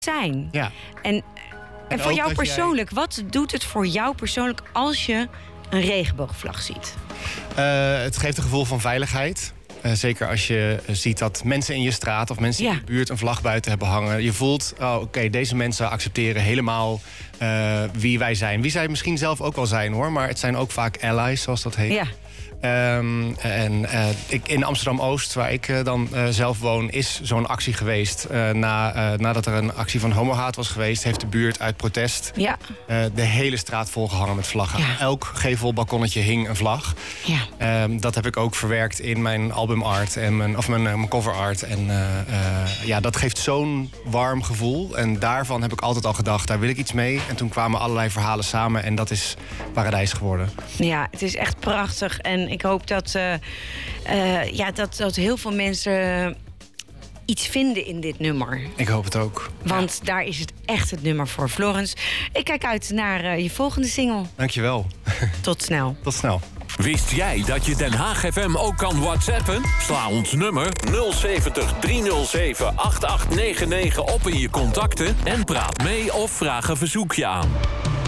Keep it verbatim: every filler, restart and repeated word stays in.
zijn. Ja. En, en, en voor jou persoonlijk, jij... wat doet het voor jou persoonlijk als je een regenboogvlag ziet? Uh, het geeft een gevoel van veiligheid. Uh, zeker als je ziet dat mensen in je straat of mensen ja. in je buurt een vlag buiten hebben hangen. Je voelt, oh, oké, okay, deze mensen accepteren helemaal uh, wie wij zijn. Wie zij misschien zelf ook wel zijn, hoor. Maar het zijn ook vaak allies, zoals dat heet. Ja. Um, en uh, ik, in Amsterdam-Oost, waar ik uh, dan uh, zelf woon, is zo'n actie geweest. Uh, na, uh, nadat er een actie van homohaat was geweest, heeft de buurt uit protest ja. uh, de hele straat volgehangen met vlaggen. Ja. Elk gevelbalkonnetje hing een vlag. Ja. Um, dat heb ik ook verwerkt in mijn albumart en mijn, of mijn, uh, mijn coverart. En uh, uh, ja, dat geeft zo'n warm gevoel. En daarvan heb ik altijd al gedacht, daar wil ik iets mee. En toen kwamen allerlei verhalen samen en dat is Paradijs geworden. Ja, het is echt prachtig. En ik hoop dat, uh, uh, ja, dat, dat heel veel mensen iets vinden in dit nummer. Ik hoop het ook. Want ja. daar is het echt het nummer voor. Florence, ik kijk uit naar uh, je volgende single. Dankjewel. Tot snel. Tot snel. Wist jij dat je Den Haag F M ook kan whatsappen? Sla ons nummer nul zeventig, driehonderd zeven, acht acht negen negen op in je contacten en praat mee of vraag een verzoekje aan.